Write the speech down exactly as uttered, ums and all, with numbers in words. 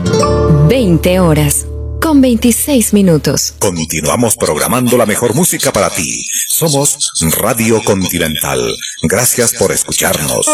veinte horas, con veintiséis minutos. Continuamos programando la mejor música para ti. Somos Radio Continental. Gracias por escucharnos.